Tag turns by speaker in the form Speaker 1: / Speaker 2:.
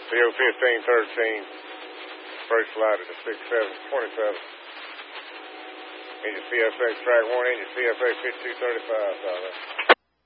Speaker 1: CO 1513, first flight at the 6727. Engine CFX track 1, engine CFX 5235,